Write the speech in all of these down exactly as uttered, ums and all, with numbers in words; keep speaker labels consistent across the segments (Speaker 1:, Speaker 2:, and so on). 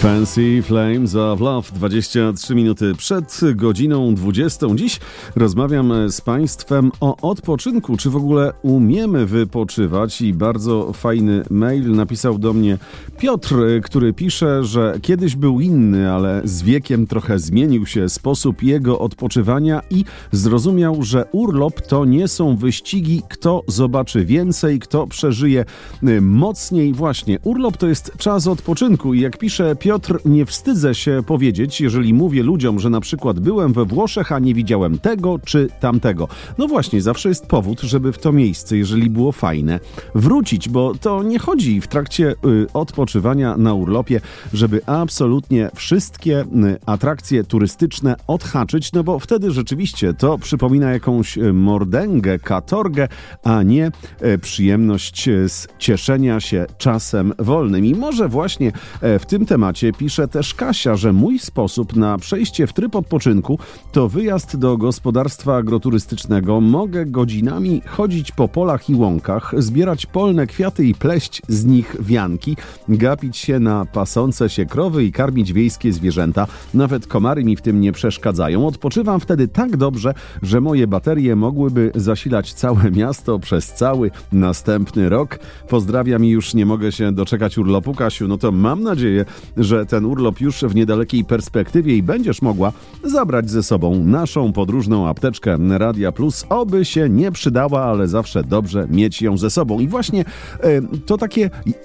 Speaker 1: Fancy Flames of Love, dwadzieścia trzy minuty przed godziną dwudziestą. Dziś rozmawiam z Państwem o odpoczynku. Czy w ogóle umiemy wypoczywać? I bardzo fajny mail napisał do mnie Piotr, który pisze, że kiedyś był inny, ale z wiekiem trochę zmienił się sposób jego odpoczywania i zrozumiał, że urlop to nie są wyścigi, kto zobaczy więcej, kto przeżyje mocniej. Właśnie, urlop to jest czas odpoczynku i jak pisze Piotr, Piotr, nie wstydzę się powiedzieć, jeżeli mówię ludziom, że na przykład byłem we Włoszech, a nie widziałem tego czy tamtego. No właśnie, zawsze jest powód, żeby w to miejsce, jeżeli było fajne, wrócić, bo to nie chodzi w trakcie y, odpoczywania na urlopie, żeby absolutnie wszystkie y, atrakcje turystyczne odhaczyć, no bo wtedy rzeczywiście to przypomina jakąś mordęgę, katorgę, a nie y, przyjemność z cieszenia się czasem wolnym. I może właśnie y, w tym temacie pisze też Kasia, że mój sposób na przejście w tryb odpoczynku to wyjazd do gospodarstwa agroturystycznego. Mogę godzinami chodzić po polach i łąkach, zbierać polne kwiaty i pleść z nich wianki, gapić się na pasące się krowy i karmić wiejskie zwierzęta. Nawet komary mi w tym nie przeszkadzają. Odpoczywam wtedy tak dobrze, że moje baterie mogłyby zasilać całe miasto przez cały następny rok. Pozdrawiam i już nie mogę się doczekać urlopu, Kasiu. No to mam nadzieję, że ten urlop już w niedalekiej perspektywie i będziesz mogła zabrać ze sobą naszą podróżną apteczkę Radia Plus. Oby się nie przydała, ale zawsze dobrze mieć ją ze sobą. I właśnie e, to takie...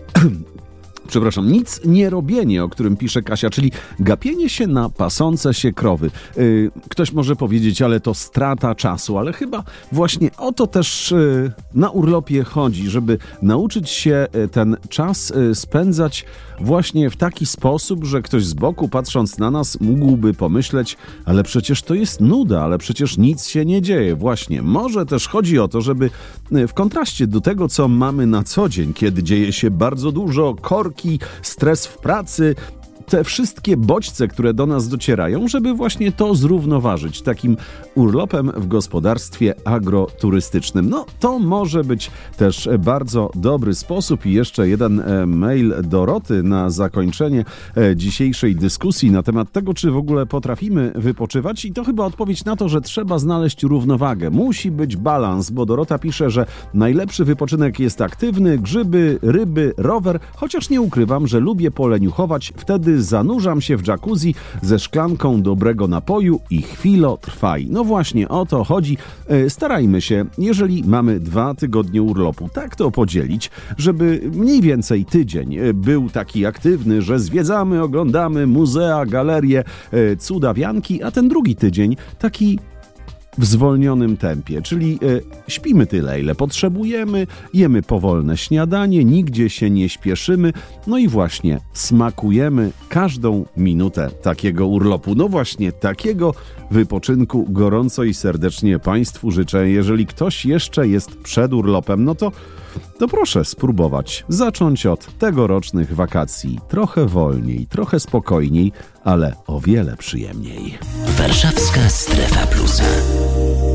Speaker 1: Przepraszam, nic nie robienie, o którym pisze Kasia, czyli gapienie się na pasące się krowy. Yy, ktoś może powiedzieć, ale to strata czasu, ale chyba właśnie o to też yy, na urlopie chodzi, żeby nauczyć się yy, ten czas yy, spędzać właśnie w taki sposób, że ktoś z boku, patrząc na nas, mógłby pomyśleć, ale przecież to jest nuda, ale przecież nic się nie dzieje. Właśnie, może też chodzi o to, żeby yy, w kontraście do tego, co mamy na co dzień, kiedy dzieje się bardzo dużo, korki, stres w pracy, te wszystkie bodźce, które do nas docierają, żeby właśnie to zrównoważyć takim urlopem w gospodarstwie agroturystycznym. No, to może być też bardzo dobry sposób. I jeszcze jeden e, mail Doroty na zakończenie e, dzisiejszej dyskusji na temat tego, czy w ogóle potrafimy wypoczywać. I to chyba odpowiedź na to, że trzeba znaleźć równowagę. Musi być balans, bo Dorota pisze, że najlepszy wypoczynek jest aktywny, grzyby, ryby, rower, chociaż nie ukrywam, że lubię poleniuchować, wtedy zanurzam się w jacuzzi ze szklanką dobrego napoju i chwilo trwaj. No właśnie o to chodzi. Starajmy się, jeżeli mamy dwa tygodnie urlopu, tak to podzielić, żeby mniej więcej tydzień był taki aktywny, że zwiedzamy, oglądamy muzea, galerie, cudawianki, a ten drugi tydzień taki w zwolnionym tempie, czyli e, śpimy tyle, ile potrzebujemy, jemy powolne śniadanie, nigdzie się nie śpieszymy, no i właśnie smakujemy każdą minutę takiego urlopu. No właśnie takiego wypoczynku gorąco i serdecznie Państwu życzę. Jeżeli ktoś jeszcze jest przed urlopem, no to, to proszę spróbować zacząć od tegorocznych wakacji trochę wolniej, trochę spokojniej, ale o wiele przyjemniej.
Speaker 2: Warszawska Strefa Plusa.